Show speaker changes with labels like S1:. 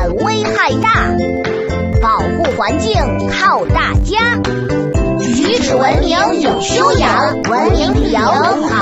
S1: 染危害大，保护环境靠大家。举止文明有修养，文明旅游